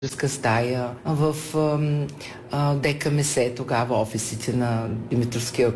стая в ДКМС, тогава офисите на Димитровския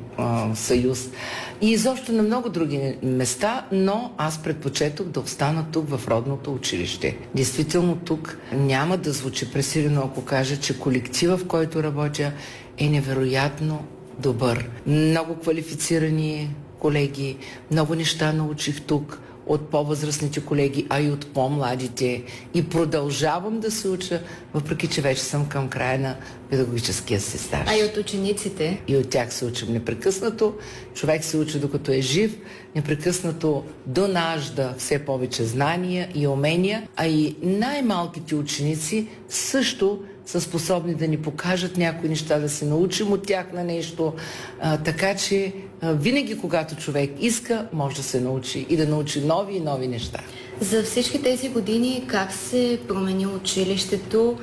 съюз и изобщо на много други места, но аз предпочетох да остана тук в родното училище. Действително тук няма да звучи пресилено, ако кажа, че колектива, в който работя, е невероятно добър. Много квалифицирани колеги, много неща научих тук от по-възрастните колеги, а и от по-младите. И продължавам да се уча, въпреки че вече съм към края на педагогическия си стаж. А и от учениците? И от тях се учим непрекъснато. Човек се учи докато е жив, непрекъснато донажда все повече знания и умения, а и най-малките ученици също са способни да ни покажат някои неща, да се научим от тях на нещо. Така че винаги, когато човек иска, може да се научи и да научи нови и нови неща. За всички тези години как се промени училището?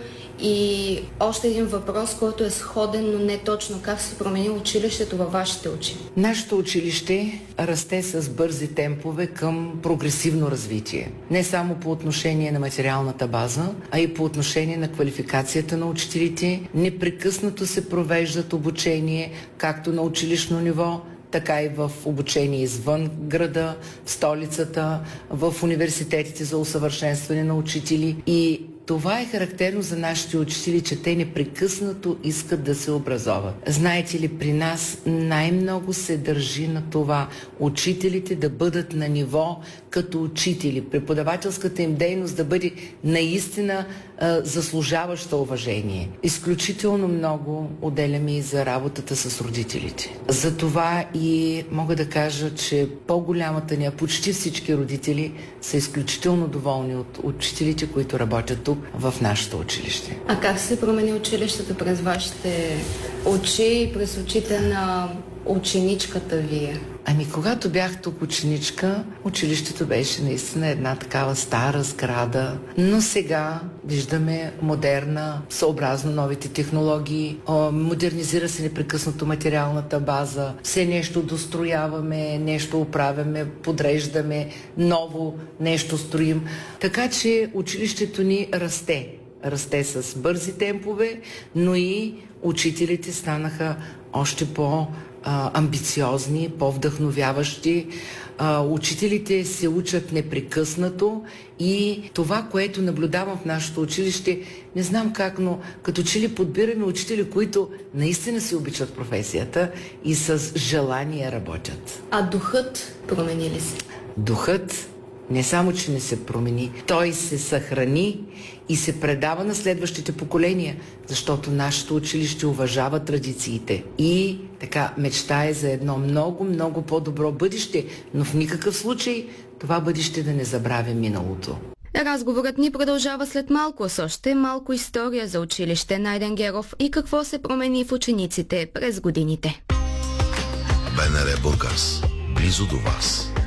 И още един въпрос, който е сходен, но не точно. Как се промени училището във вашите очи? Нашето училище расте с бързи темпове към прогресивно развитие. Не само по отношение на материалната база, а и по отношение на квалификацията на учителите. Непрекъснато се провеждат обучение, както на училищно ниво, така и в обучение извън града, в столицата, в университетите за усъвършенстване на учители. И това е характерно за нашите учители, че те непрекъснато искат да се образоват. Знаете ли, при нас най-много се държи на това учителите да бъдат на ниво като учители, преподавателската им дейност да бъде наистина заслужаваща уважение. Изключително много отделяме и за работата с родителите. Затова и мога да кажа, че по-голямата ни, почти всички родители са изключително доволни от учителите, които работят тук в нашето училище. А как се промени училището през вашите очи и през очите на ученичката вие? Ами, когато бях тук ученичка, училището беше наистина една такава стара сграда, но сега виждаме модерна, съобразно новите технологии, модернизира се непрекъснато материалната база, все нещо дострояваме, нещо оправяме, подреждаме, ново нещо строим. Така че училището ни расте. Расте с бързи темпове, но и учителите станаха още по-амбициозни, по-вдъхновяващи. Учителите се учат непрекъснато и това, което наблюдавам в нашето училище, не знам как, но като че ли подбираме учители, които наистина си обичат професията и с желание работят. А духът промени ли се? Духът не само, че не се промени, той се съхрани и се предава на следващите поколения, защото нашето училище уважава традициите и така мечтае за едно много, много по-добро бъдеще, но в никакъв случай това бъдеще да не забравя миналото. Разговорът ни продължава след малко с още малко история за училище Найден Геров и какво се промени в учениците през годините. БНР Бургас. Близо до вас.